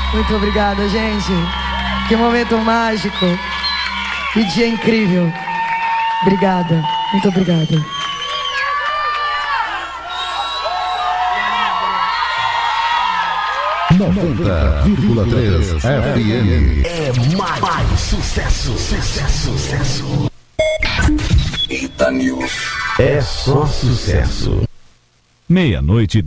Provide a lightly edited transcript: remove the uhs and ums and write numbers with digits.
Muito obrigada, gente. Que momento mágico. Que dia incrível. Obrigada. Muito obrigada. .3 FM é mais sucesso, sucesso, sucesso. Eita News. É só sucesso. Meia-noite